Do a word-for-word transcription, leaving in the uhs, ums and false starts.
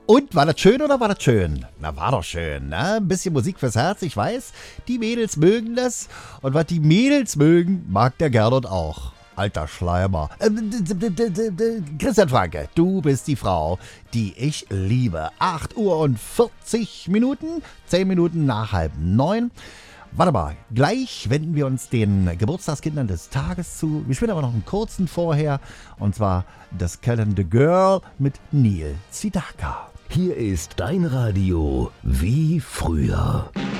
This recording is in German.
Und war das schön oder war das schön? Na, war doch schön, ne? Ein bisschen Musik fürs Herz, ich weiß. Die Mädels mögen das. Und was die Mädels mögen, mag der Gernot auch. Alter Schleimer. Äh, d- d- d- d- d- Christian Franke, du bist die Frau, die ich liebe. acht Uhr und vierzig Minuten, zehn Minuten nach halb neun. Warte mal, gleich wenden wir uns den Geburtstagskindern des Tages zu. Wir spielen aber noch einen kurzen vorher. Und zwar das Calendar Girl mit Neil Zidaka. Hier ist dein Radio wie früher.